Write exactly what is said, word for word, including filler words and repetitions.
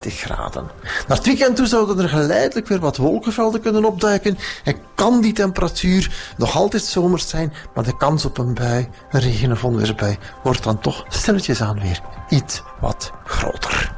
twintig graden. Naar het weekend toe zouden er geleidelijk weer wat wolkenvelden kunnen opduiken en kan die temperatuur nog altijd zomers zijn, maar de kans op een bui, een regen- of onweersbui, wordt dan toch stilletjes aan weer iets wat groter.